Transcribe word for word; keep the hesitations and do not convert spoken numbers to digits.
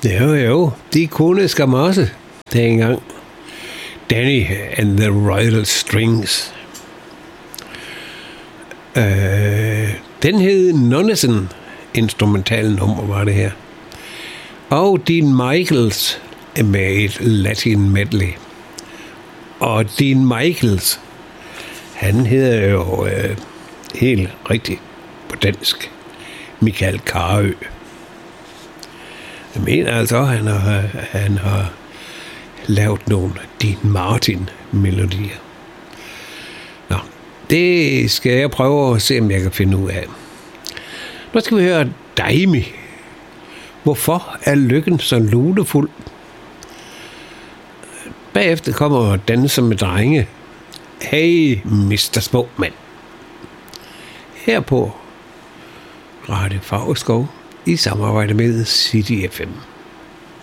Jo, jo, de kunne skam også dengang. Danny and the Royal Strings. Øh, den hed Nonnesen. Instrumental nummer var det her. Og Dean Michaels med et Latin medley. Og Dean Michaels, han hedder jo øh, helt rigtigt på dansk Michael Carøe. Jeg mener altså, at han har, han har lavet nogle Dean Martin-melodier. Nå, det skal jeg prøve at se, om jeg kan finde ud af. Nu skal vi høre Daimi. Hvorfor er lykken så lunefuld? Bagefter kommer Danser med drenge. Hey, mister Smukmand. Her på Radio Favreskov i samarbejde med City F M.